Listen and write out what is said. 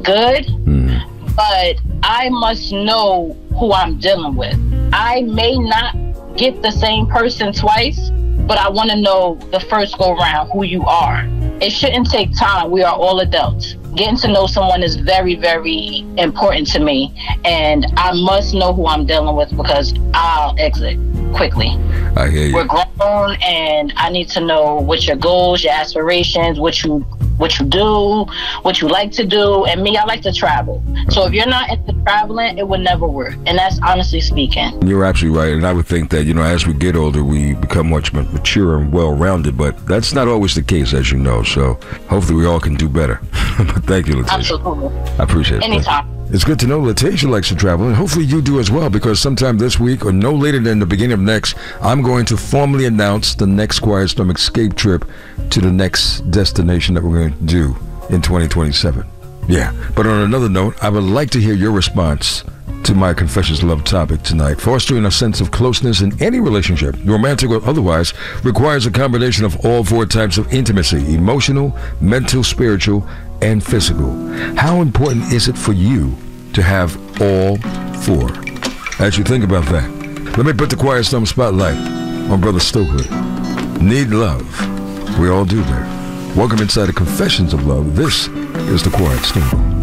good, but I must know who I'm dealing with. I may not get the same person twice, but I want to know the first go round who you are. It shouldn't take time. We are all adults. Getting to know someone is very, very important to me, and I must know who I'm dealing with because I'll exit quickly. I hear you. We're grown, and I need to know what your goals, your aspirations, what you do, what you like to do. And me, I like to travel. So if you're not into traveling, it would never work. And that's honestly speaking. You're absolutely right. And I would think that, as we get older, we become much more mature and well-rounded. But that's not always the case, as you know. So hopefully we all can do better. But thank you, Latasia. Absolutely. I appreciate it. Anytime. It's good to know Latasia likes to travel, and hopefully you do as well, because sometime this week, or no later than the beginning of next, I'm going to formally announce the next Quiet Storm escape trip to the next destination that we're going to do in 2027. Yeah. But on another note, I would like to hear your response to my Confessions Love topic tonight. Fostering a sense of closeness in any relationship, romantic or otherwise, requires a combination of all four types of intimacy: emotional, mental, spiritual, and physical. How important is it for you to have all four? As you think about that, let me put the Quiet Storm spotlight on Brother Stokely. Need love. We all do that. Welcome inside the Confessions of Love. This is the Quiet Storm.